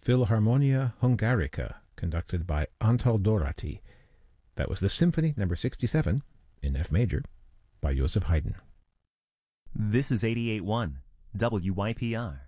Philharmonia Hungarica, conducted by Antal Dorati. That was the Symphony No. 67, in F major, by Joseph Haydn. This is 88.1 WYPR.